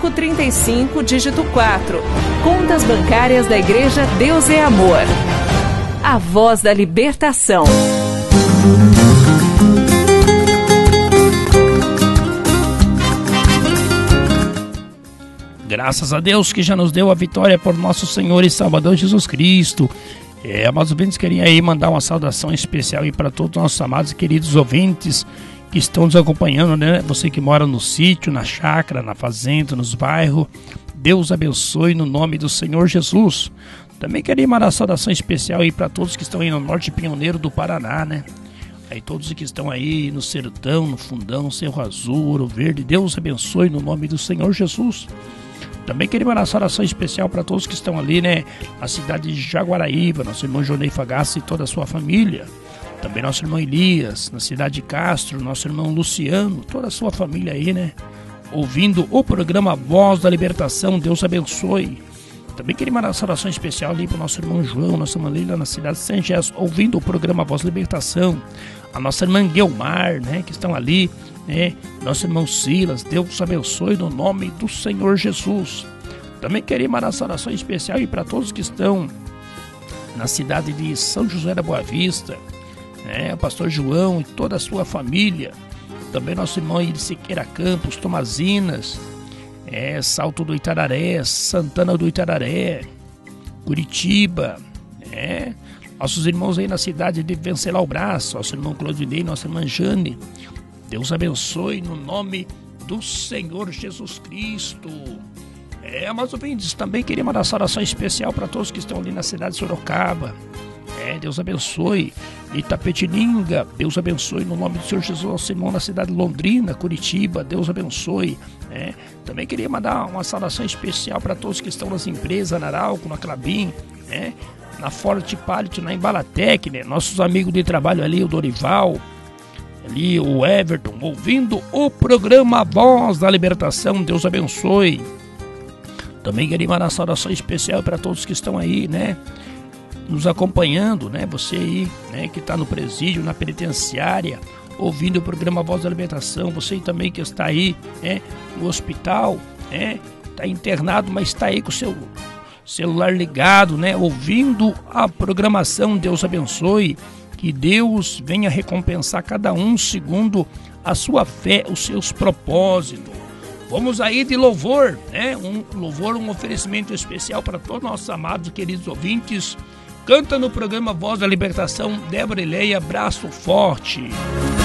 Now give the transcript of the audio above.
3535, dígito 4. Contas bancárias da Igreja Deus é Amor. A voz da libertação. Graças a Deus que já nos deu a vitória por nosso Senhor e Salvador Jesus Cristo. Amados ouvintes, queria aí mandar uma saudação especial aí para todos os nossos amados e queridos ouvintes que estão nos acompanhando, né? Você que mora no sítio, na chácara, na fazenda, nos bairros. Deus abençoe no nome do Senhor Jesus. Também queria mandar uma saudação especial aí para todos que estão aí no Norte Pioneiro do Paraná, né? Aí todos que estão aí no Sertão, no Fundão, Cerro Azul, Ouro Verde. Deus abençoe no nome do Senhor Jesus. Também queria mandar uma saudação especial para todos que estão ali, né? Na cidade de Jaguaraíba, nosso irmão Jonei Fagaça e toda a sua família. Também nosso irmão Elias, na cidade de Castro, nosso irmão Luciano, toda a sua família aí, né? Ouvindo o programa Voz da Libertação, Deus abençoe. Também queria mandar uma saudação especial ali para o nosso irmão João, nossa irmã Leila, na cidade de Sangés, ouvindo o programa Voz da Libertação. A nossa irmã Guilmar, né? Que estão ali, né? Nosso irmão Silas, Deus abençoe no nome do Senhor Jesus. Também queria mandar uma saudação especial aí para todos que estão na cidade de São José da Boa Vista, né? O pastor João e toda a sua família. Também nosso irmão aí de Siqueira Campos, Tomazinas, Salto do Itararé, Santana do Itararé, Curitiba, nossos irmãos aí na cidade de Venceslau Brás, nosso irmão Claudinei, nossa irmã Jane. Deus abençoe no nome do Senhor Jesus Cristo. Mas ouvintes, também queria mandar uma saudação especial para todos que estão ali na cidade de Sorocaba. Deus abençoe. Itapetininga, Deus abençoe no nome do Senhor Jesus. Nosso irmão na cidade de Londrina, Curitiba, Deus abençoe. Também queria mandar uma saudação especial para todos que estão nas empresas, na Arauco, na Clabin, na Forte Pallet, na Embalatec, né? Nossos amigos de trabalho ali, o Dorival, ali o Everton, ouvindo o programa Voz da Libertação, Deus abençoe. Também queria mandar uma saudação especial para todos que estão aí, né? Nos acompanhando, né? Você aí, né? Que está no presídio, na penitenciária, ouvindo o programa Voz da Libertação. Você também que está aí, né? No hospital, né? Está internado, mas está aí com o seu celular ligado, né? Ouvindo a programação, Deus abençoe. Que Deus venha recompensar cada um segundo a sua fé, os seus propósitos. Vamos aí de louvor, né? Um oferecimento especial para todos os nossos amados e queridos ouvintes. Canta no programa Voz da Libertação, Débora e Leia, Braço Forte.